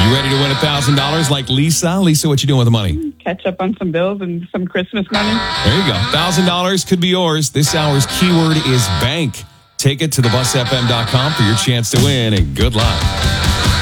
You ready to win $1,000 like Lisa? Lisa, what you doing with the money? Catch up on some bills and some Christmas money. There you go. $1,000 could be yours. This hour's keyword is bank. Take it to thebusfm.com for your chance to win, and good luck.